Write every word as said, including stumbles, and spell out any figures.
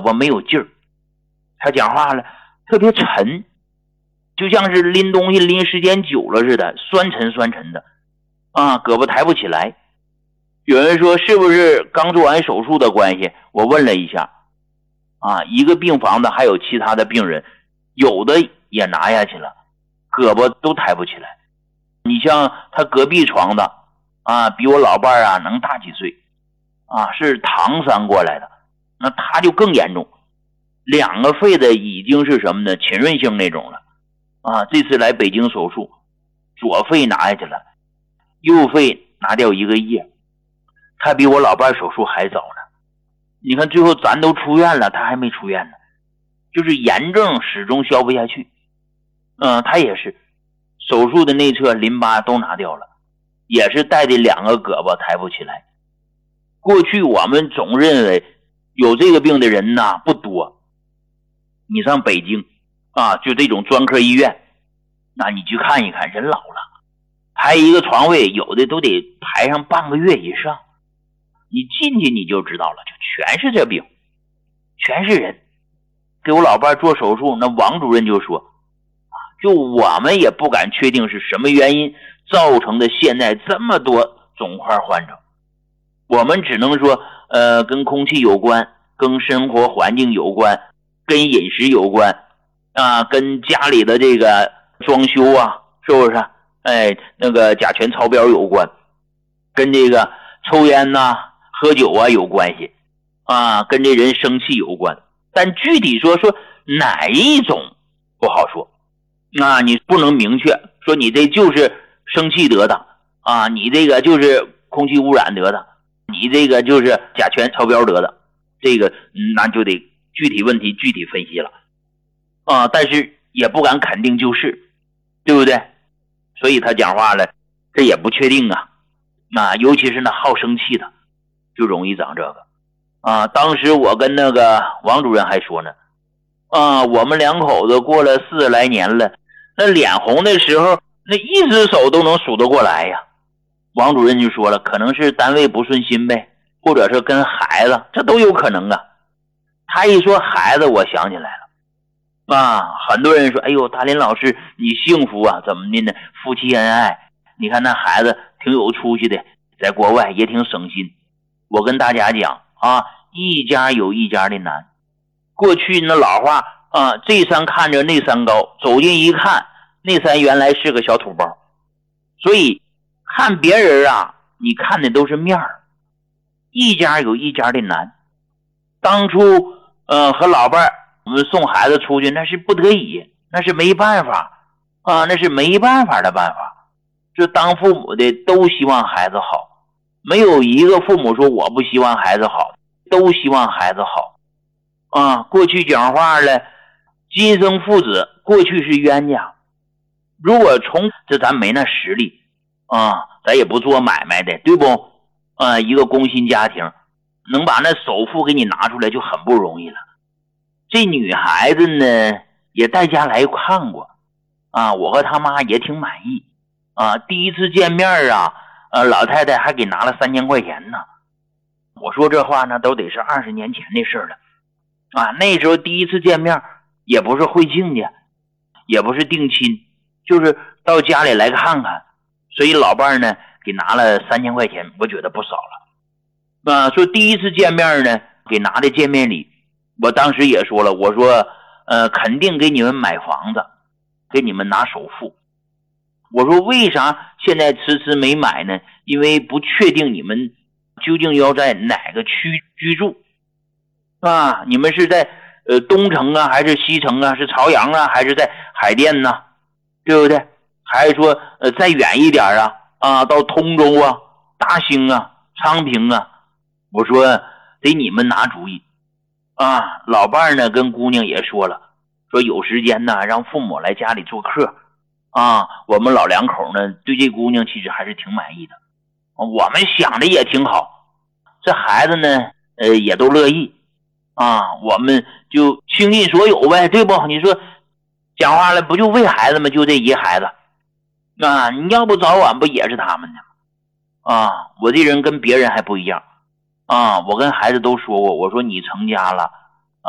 胳膊没有劲儿，他讲话了特别沉，就像是拎东西拎时间久了似的，酸沉酸沉的啊，胳膊抬不起来。有人说是不是刚做完手术的关系？我问了一下啊，一个病房的还有其他的病人，有的也拿下去了，胳膊都抬不起来。你像他隔壁床的啊，比我老伴儿啊能大几岁啊，是唐山过来的，那他就更严重，两个肺的已经是什么呢？浸润性那种了啊。这次来北京手术，左肺拿下去了，右肺拿掉一个叶，他比我老伴手术还早呢。你看最后咱都出院了，他还没出院呢，就是炎症始终消不下去。嗯，他也是手术的内侧淋巴都拿掉了，也是带的两个胳膊抬不起来。过去我们总认为有这个病的人呐不多，你上北京啊，就这种专科医院，那你去看一看，人老了，排一个床位有的都得排上半个月以上。你进去你就知道了，就全是这病，全是人。给我老伴做手术，那王主任就说，就我们也不敢确定是什么原因造成的现在这么多肿块患者，我们只能说呃，跟空气有关，跟生活环境有关，跟饮食有关啊，跟家里的这个装修啊，是不是？哎，那个甲醛超标有关，跟这个抽烟呐、啊、喝酒啊有关系啊，跟这人生气有关。但具体说说哪一种不好说，啊，你不能明确说你这就是生气得的啊，你这个就是空气污染得的，你这个就是甲醛超标得的，这个、嗯、那就得具体问题具体分析了啊，但是也不敢肯定就是，对不对？所以他讲话了，这也不确定啊，啊，尤其是那好生气的，就容易长这个啊。当时我跟那个王主任还说呢，啊，我们两口子过了四十来年了，那脸红的时候，那一只手都能数得过来呀。王主任就说了，可能是单位不顺心呗，或者是跟孩子，这都有可能啊。他一说孩子，我想起来了啊，很多人说，哎呦，大林老师你幸福啊，怎么的呢？夫妻恩爱，你看那孩子挺有出息的，在国外也挺省心。我跟大家讲啊，一家有一家的难。过去那老话啊，这山看着那山高，走近一看，那山原来是个小土包。所以看别人啊，你看的都是面儿，一家有一家的难。当初呃和老伴儿我们送孩子出去，那是不得已，那是没办法啊，那是没办法的办法。这当父母的都希望孩子好，没有一个父母说我不希望孩子好，都希望孩子好啊。过去讲话了，今生父子过去是冤家，如果从这咱没那实力啊，咱也不做买卖的，对不啊？一个工薪家庭能把那首付给你拿出来就很不容易了。这女孩子呢也带家来看过啊，我和他妈也挺满意啊。第一次见面啊，呃，老太太还给拿了三千块钱呢。我说这话呢都得是二十年前的事了啊。那时候第一次见面也不是会亲家，也不是定亲，就是到家里来看看，所以老伴呢给拿了三千块钱，我觉得不少了啊。说第一次见面呢给拿的见面礼，我当时也说了，我说呃，肯定给你们买房子，给你们拿首付。我说为啥现在迟迟没买呢？因为不确定你们究竟要在哪个区居住啊？你们是在呃东城啊，还是西城啊？是朝阳啊，还是在海淀呢？对不对？还是说呃再远一点啊？啊，到通州啊、大兴啊、昌平啊？我说得你们拿主意啊。老伴呢跟姑娘也说了，说有时间呢让父母来家里做客啊。我们老两口呢对这姑娘其实还是挺满意的，我们想的也挺好，这孩子呢呃也都乐意啊，我们就倾尽所有呗，对不？你说讲话了不就为孩子们，就这一孩子啊，你要不早晚不也是他们的吗？啊，我这人跟别人还不一样啊，我跟孩子都说过，我说你成家了，